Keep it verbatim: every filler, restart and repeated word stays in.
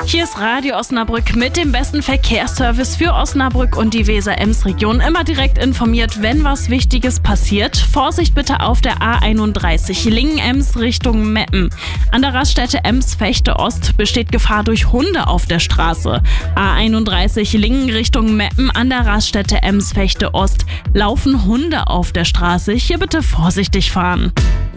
Hier ist Radio Osnabrück mit dem besten Verkehrsservice für Osnabrück und die Weser-Ems-Region. Immer direkt informiert, wenn was Wichtiges passiert. Vorsicht bitte auf der A einunddreißig Lingen-Ems Richtung Meppen. An der Raststätte Ems-Fechte-Ost besteht Gefahr durch Hunde auf der Straße. A einunddreißig Lingen Richtung Meppen an der Raststätte Ems-Fechte-Ost laufen Hunde auf der Straße. Hier bitte vorsichtig fahren.